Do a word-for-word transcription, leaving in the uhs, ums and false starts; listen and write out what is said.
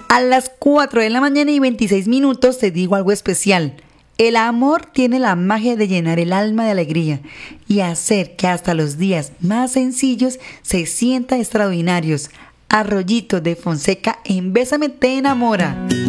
A las cuatro de la mañana y veintiséis minutos te digo algo especial. El amor tiene la magia de llenar el alma de alegría y hacer que hasta los días más sencillos se sientan extraordinarios. Arroyito de Fonseca en Bésame te enamora.